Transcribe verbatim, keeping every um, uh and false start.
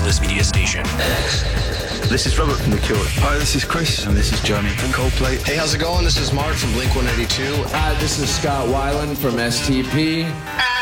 this media station. This is Robert from The Cure. Hi, this is Chris. And this is Johnny from Coldplay. Hey, how's it going? This is Mark from Blink one eighty-two. Hi, this is Scott Weiland from S T P.